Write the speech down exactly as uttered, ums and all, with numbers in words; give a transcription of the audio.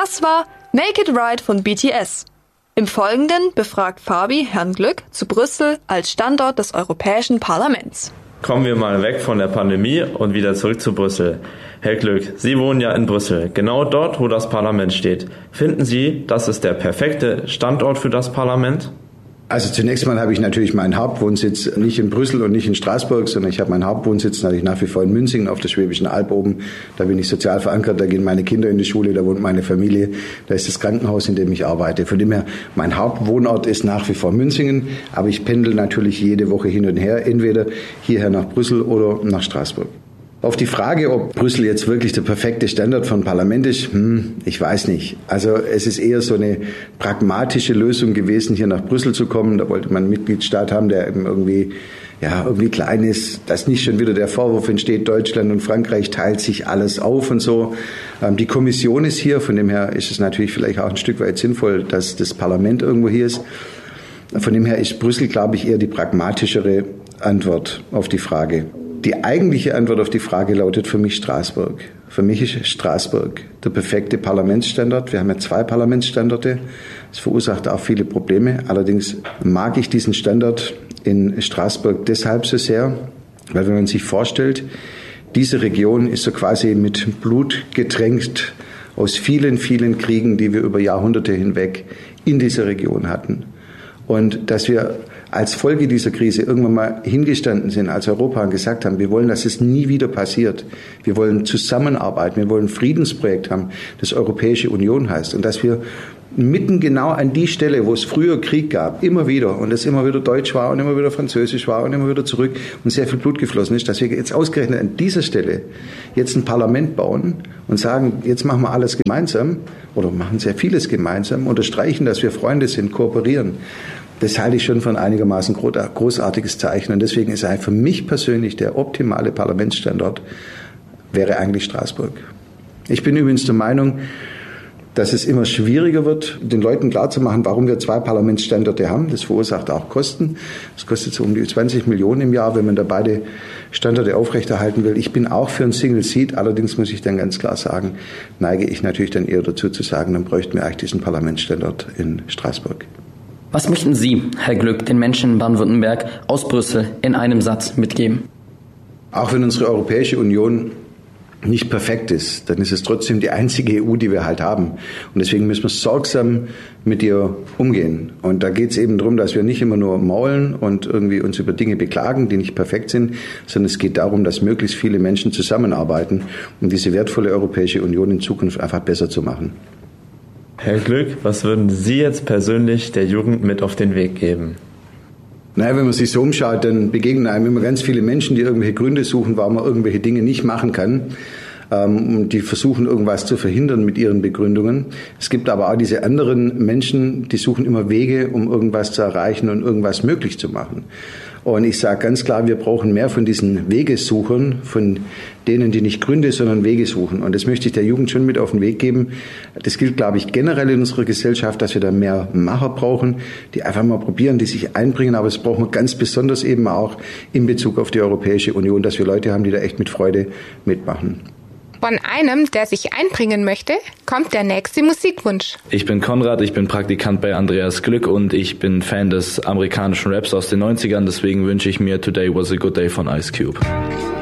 Das war Make It Right von B T S. Im Folgenden befragt Fabi Herrn Glück zu Brüssel als Standort des Europäischen Parlaments. Kommen wir mal weg von der Pandemie und wieder zurück zu Brüssel. Herr Glück, Sie wohnen ja in Brüssel, genau dort, wo das Parlament steht. Finden Sie, das ist der perfekte Standort für das Parlament? Also zunächst mal habe ich natürlich meinen Hauptwohnsitz nicht in Brüssel und nicht in Straßburg, sondern ich habe meinen Hauptwohnsitz natürlich nach wie vor in Münzingen auf der Schwäbischen Alb oben. Da bin ich sozial verankert, da gehen meine Kinder in die Schule, da wohnt meine Familie, da ist das Krankenhaus, in dem ich arbeite. Von dem her, mein Hauptwohnort ist nach wie vor Münzingen, aber ich pendel natürlich jede Woche hin und her, entweder hierher nach Brüssel oder nach Straßburg. Auf die Frage, ob Brüssel jetzt wirklich der perfekte Standort von Parlament ist, hm, ich weiß nicht. Also es ist eher so eine pragmatische Lösung gewesen, hier nach Brüssel zu kommen. Da wollte man einen Mitgliedstaat haben, der eben irgendwie, ja, irgendwie klein ist, dass nicht schon wieder der Vorwurf entsteht, Deutschland und Frankreich teilt sich alles auf und so. Ähm, die Kommission ist hier, von dem her ist es natürlich vielleicht auch ein Stück weit sinnvoll, dass das Parlament irgendwo hier ist. Von dem her ist Brüssel, glaube ich, eher die pragmatischere Antwort auf die Frage. Die eigentliche Antwort auf die Frage lautet für mich Straßburg. Für mich ist Straßburg der perfekte Parlamentsstandort. Wir haben ja zwei Parlamentsstandorte. Das verursacht auch viele Probleme. Allerdings mag ich diesen Standort in Straßburg deshalb so sehr, weil wenn man sich vorstellt, diese Region ist so quasi mit Blut getränkt aus vielen, vielen Kriegen, die wir über Jahrhunderte hinweg in dieser Region hatten. Und dass wir als Folge dieser Krise irgendwann mal hingestanden sind als Europa und gesagt haben, wir wollen, dass es nie wieder passiert. Wir wollen zusammenarbeiten, wir wollen ein Friedensprojekt haben, das Europäische Union heißt. Und dass wir mitten genau an die Stelle, wo es früher Krieg gab, immer wieder, und es immer wieder Deutsch war und immer wieder Französisch war und immer wieder zurück und sehr viel Blut geflossen ist, dass wir jetzt ausgerechnet an dieser Stelle jetzt ein Parlament bauen und sagen, jetzt machen wir alles gemeinsam oder machen sehr vieles gemeinsam, unterstreichen, dass wir Freunde sind, kooperieren. Das halte ich schon für ein einigermaßen großartiges Zeichen. Und deswegen ist für mich persönlich der optimale Parlamentsstandort wäre eigentlich Straßburg. Ich bin übrigens der Meinung, dass es immer schwieriger wird, den Leuten klarzumachen, warum wir zwei Parlamentsstandorte haben. Das verursacht auch Kosten. Das kostet so um die zwanzig Millionen im Jahr, wenn man da beide Standorte aufrechterhalten will. Ich bin auch für ein Single Seat. Allerdings muss ich dann ganz klar sagen, neige ich natürlich dann eher dazu zu sagen, dann bräuchten wir eigentlich diesen Parlamentsstandort in Straßburg. Was möchten Sie, Herr Glück, den Menschen in Baden-Württemberg aus Brüssel in einem Satz mitgeben? Auch wenn unsere Europäische Union nicht perfekt ist, dann ist es trotzdem die einzige E U, die wir halt haben. Und deswegen müssen wir sorgsam mit ihr umgehen. Und da geht es eben darum, dass wir nicht immer nur maulen und irgendwie uns über Dinge beklagen, die nicht perfekt sind, sondern es geht darum, dass möglichst viele Menschen zusammenarbeiten, um diese wertvolle Europäische Union in Zukunft einfach besser zu machen. Herr Glück, was würden Sie jetzt persönlich der Jugend mit auf den Weg geben? Naja, wenn man sich so umschaut, dann begegnen einem immer ganz viele Menschen, die irgendwelche Gründe suchen, warum man irgendwelche Dinge nicht machen kann. Ähm, die versuchen, irgendwas zu verhindern mit ihren Begründungen. Es gibt aber auch diese anderen Menschen, die suchen immer Wege, um irgendwas zu erreichen und irgendwas möglich zu machen. Und ich sage ganz klar, wir brauchen mehr von diesen Wegesuchern, von denen, die nicht Gründe, sondern Wege suchen. Und das möchte ich der Jugend schon mit auf den Weg geben. Das gilt, glaube ich, generell in unserer Gesellschaft, dass wir da mehr Macher brauchen, die einfach mal probieren, die sich einbringen. Aber es brauchen wir ganz besonders eben auch in Bezug auf die Europäische Union, dass wir Leute haben, die da echt mit Freude mitmachen. Von einem, der sich einbringen möchte, kommt der nächste Musikwunsch. Ich bin Konrad, ich bin Praktikant bei Andreas Glück und ich bin Fan des amerikanischen Raps aus den neunzigern. Deswegen wünsche ich mir Today Was a Good Day von Ice Cube.